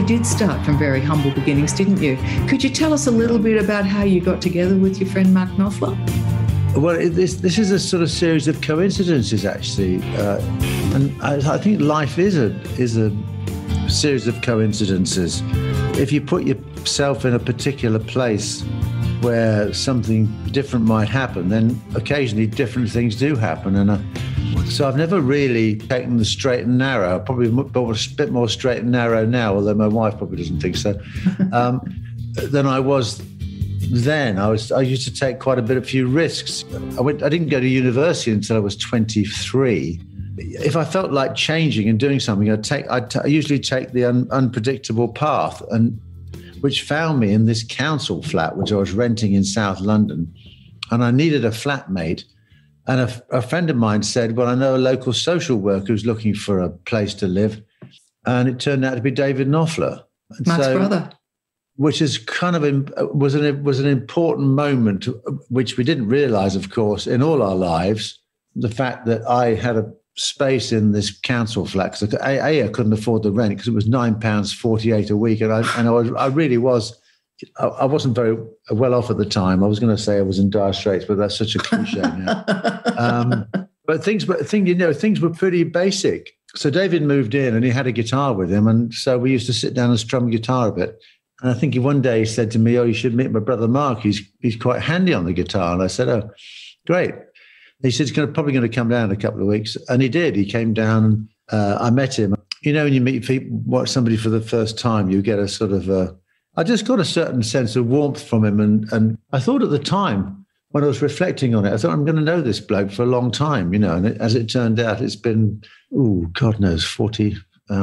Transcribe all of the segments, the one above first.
did start from very humble beginnings, didn't you? Could you tell us a little bit about how you got together with your friend Mark Knopfler? Well, this is a sort of series of coincidences, actually, and I think life is a series of coincidences. If you put yourself in a particular place where something different might happen, then occasionally different things do happen. And so I've never really taken the straight and narrow. Probably a bit more straight and narrow now, although my wife probably doesn't think so, than I was then. I used to take quite a few risks. I didn't go to university until I was 23. If I felt like changing and doing something, I usually take the unpredictable path, and which found me in this council flat, which I was renting in South London. And I needed a flatmate. And a friend of mine said, well, I know a local social worker who's looking for a place to live. And it turned out to be David Knopfler. Mark's brother. Which is kind of was an important moment, which we didn't realize, of course, in all our lives. The fact that I had a space in this council flat, because I couldn't afford the rent because it was £9.48 a week, and I really was. I wasn't very well off at the time. I was going to say I was in dire straits, but that's such a cliche now. But things were pretty basic. So David moved in, and he had a guitar with him, and so we used to sit down and strum guitar a bit. And I think one day he said to me, "Oh, you should meet my brother Mark. He's quite handy on the guitar." And I said, "Oh, great." He said, he's probably going to come down in a couple of weeks. And he did. He came down and I met him. You know, when you meet somebody for the first time, you get a sort of I just got a certain sense of warmth from him. And I thought at the time, when I was reflecting on it, I thought, I'm going to know this bloke for a long time, you know. And as it turned out, it's been, God knows, 45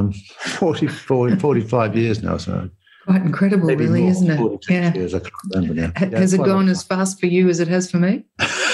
years now. So quite incredible, maybe really, more, isn't it? Yeah. Years, I can't remember now. Has it gone as fast for you as it has for me?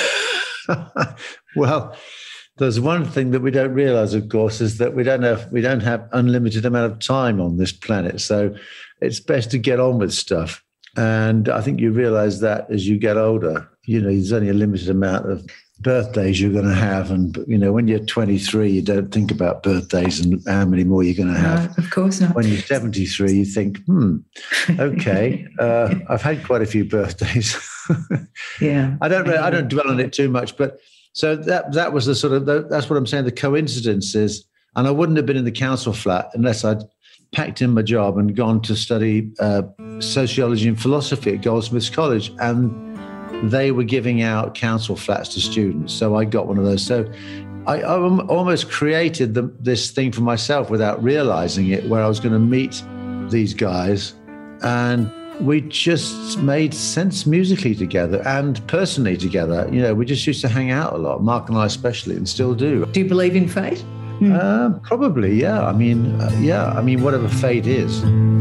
Well, there's one thing that we don't realize, of course, is that we don't have unlimited amount of time on this planet. So it's best to get on with stuff. And I think you realize that as you get older, you know, there's only a limited amount of birthdays you're going to have. And, you know, when you're 23, you don't think about birthdays and how many more you're going to have. No, of course not. When you're 73, you think, okay, I've had quite a few birthdays. Yeah. I don't dwell on it too much, but so that was the sort of, that's what I'm saying, the coincidences. And I wouldn't have been in the council flat unless I'd packed in my job and gone to study sociology and philosophy at Goldsmiths College. And they were giving out council flats to students. So I got one of those. So I almost created this thing for myself without realizing it, where I was going to meet these guys. And we just made sense musically together and personally together. You know, we just used to hang out a lot, Mark and I especially, and still do. Do you believe in fate? Probably, yeah. I mean, whatever fate is.